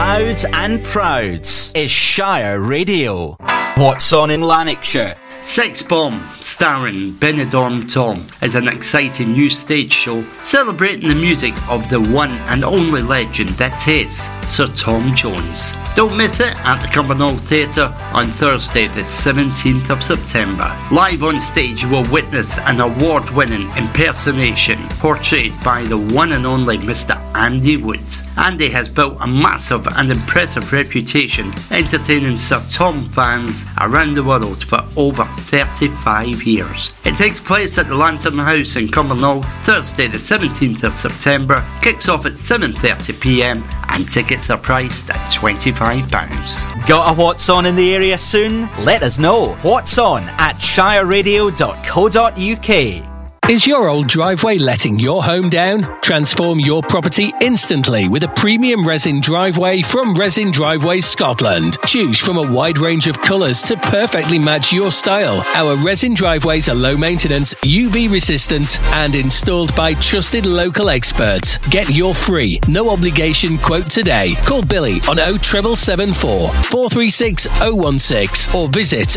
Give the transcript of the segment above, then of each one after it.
Loud and proud is Shire Radio. What's on in Lanarkshire? Sex Bomb, starring Benidorm Tom, is an exciting new stage show celebrating the music of the one and only legend that is Sir Tom Jones. Don't miss it at the Cumbernauld Theatre on Thursday the 17th of September. Live on stage you will witness an award-winning impersonation portrayed by the one and only Mr. Andy Wood. Andy has built a massive and impressive reputation entertaining Sir Tom fans around the world for over 35 years. It takes place at the Lantern House in Cumbernauld, Thursday the 17th of September, kicks off at 7:30pm and tickets are priced at £25. Got a What's On in the area soon? Let us know. What's On at shireradio.co.uk. Is your old driveway letting your home down? Transform your property instantly with a premium resin driveway from Resin Driveways Scotland. Choose from a wide range of colours to perfectly match your style. Our resin driveways are low maintenance, UV resistant and installed by trusted local experts. Get your free, no obligation quote today. Call Billy on 07774 436 016 or visit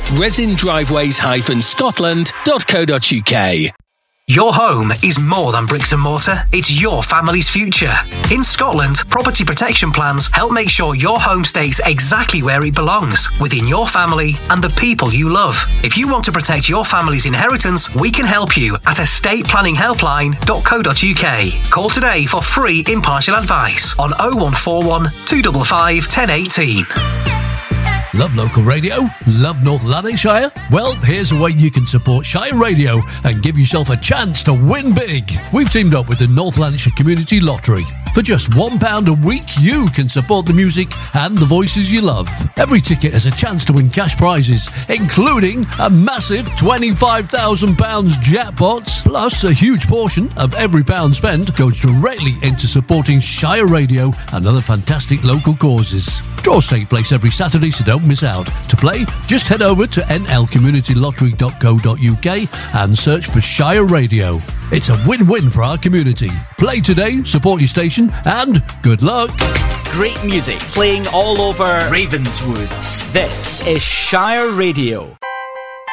resindriveways-scotland.co.uk. Your home is more than bricks and mortar, it's your family's future. In Scotland, property protection plans help make sure your home stays exactly where it belongs, within your family and the people you love. If you want to protect your family's inheritance, we can help you at estateplanningshelpline.co.uk. Call today for free impartial advice on 0141 255 1018. Love local radio? Love North Lanarkshire? Well, here's a way you can support Shire Radio and give yourself a chance to win big. We've teamed up with the North Lanarkshire Community Lottery. For just £1 a week, you can support the music and the voices you love. Every ticket has a chance to win cash prizes, including a massive £25,000 jackpot. Plus, a huge portion of every pound spent goes directly into supporting Shire Radio and other fantastic local causes. Draws take place every Saturday, so don't miss out. To play, just head over to nlcommunitylottery.co.uk and search for Shire Radio. It's a win-win for our community. Play today, support your station, and good luck. Great music playing all over Ravenswood. This is Shire Radio.